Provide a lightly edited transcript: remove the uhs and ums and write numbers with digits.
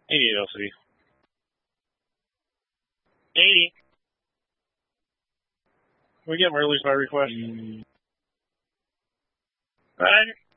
88 LCD. 80. Can we get him early by request? Roger.